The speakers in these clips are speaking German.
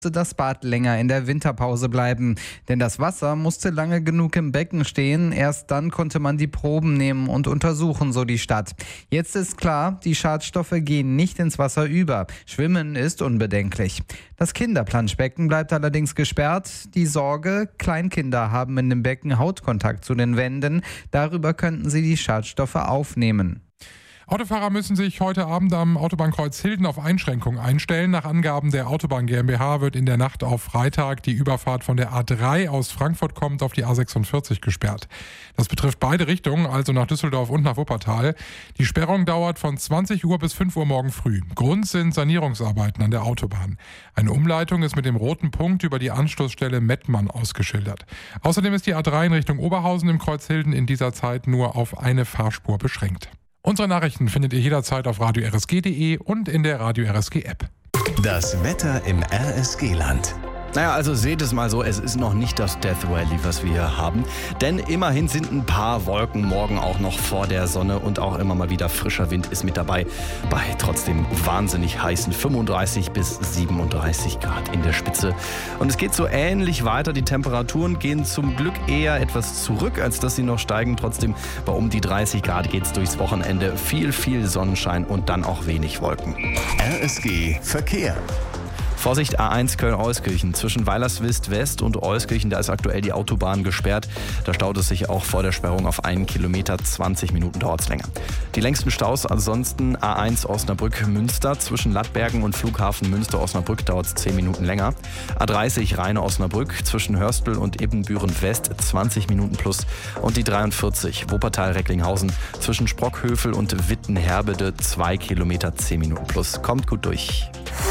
das Bad länger in der Winterpause bleiben. Denn das Wasser musste lange genug im Becken stehen. Erst dann konnte man die Proben nehmen und untersuchen, so die Stadt. Jetzt ist klar, die Schadstoffe gehen nicht ins Wasser über. Schwimmen ist unbedenklich. Das Kinderplanschbecken bleibt allerdings gesperrt. Die Sorge, Kleinkinder haben in dem Becken Hautkontakt zu den Wänden. Darüber könnten sie die Schadstoffe aufnehmen. Autofahrer müssen sich heute Abend am Autobahnkreuz Hilden auf Einschränkungen einstellen. Nach Angaben der Autobahn GmbH wird in der Nacht auf Freitag die Überfahrt von der A3 aus Frankfurt kommend auf die A46 gesperrt. Das betrifft beide Richtungen, also nach Düsseldorf und nach Wuppertal. Die Sperrung dauert von 20 Uhr bis 5 Uhr morgen früh. Grund sind Sanierungsarbeiten an der Autobahn. Eine Umleitung ist mit dem roten Punkt über die Anschlussstelle Mettmann ausgeschildert. Außerdem ist die A3 in Richtung Oberhausen im Kreuz Hilden in dieser Zeit nur auf eine Fahrspur beschränkt. Unsere Nachrichten findet ihr jederzeit auf radio-rsg.de und in der Radio RSG App. Das Wetter im RSG-Land. Naja, also seht es mal so, es ist noch nicht das Death Valley, was wir hier haben. Denn immerhin sind ein paar Wolken morgen auch noch vor der Sonne und auch immer mal wieder frischer Wind ist mit dabei. Bei trotzdem wahnsinnig heißen 35 bis 37 Grad in der Spitze. Und es geht so ähnlich weiter. Die Temperaturen gehen zum Glück eher etwas zurück, als dass sie noch steigen. Trotzdem bei um die 30 Grad geht es durchs Wochenende. Viel Sonnenschein und dann auch wenig Wolken. RSG Verkehr. Vorsicht, A1 Köln-Euskirchen. Zwischen Weilerswist West und Euskirchen, da ist aktuell die Autobahn gesperrt. Da staut es sich auch vor der Sperrung auf 1 Kilometer. 20 Minuten dauert es länger. Die längsten Staus ansonsten A1 Osnabrück-Münster. Zwischen Lattbergen und Flughafen Münster-Osnabrück dauert es 10 Minuten länger. A30 Rheine-Osnabrück. Zwischen Hörstel und Ibbenbüren-West 20 Minuten plus. Und die 43 Wuppertal-Recklinghausen. Zwischen Sprockhövel und Wittenherbede 2 Kilometer 10 Minuten plus. Kommt gut durch.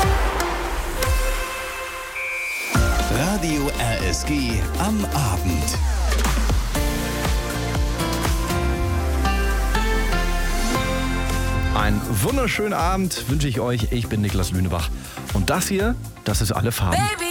Radio RSG am Abend. Einen wunderschönen Abend wünsche ich euch. Ich bin Niklas Lünebach. Und das hier, das ist Alle Farben. Baby.